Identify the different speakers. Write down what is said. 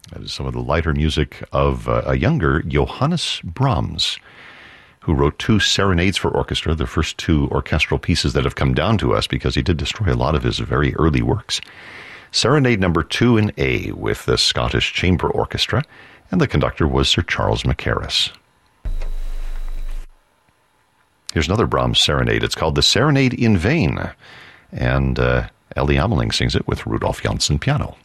Speaker 1: That is some of the lighter music of a younger Johannes Brahms, who wrote 2 serenades for orchestra, the first 2 orchestral pieces that have come down to us because he did destroy a lot of his very early works. Serenade number 2 in A with the Scottish Chamber Orchestra, and the conductor was Sir Charles Mackerras. Here's another Brahms serenade. It's called The Serenade in Vain, and Ellie Ameling sings it with Rudolf Janssen piano.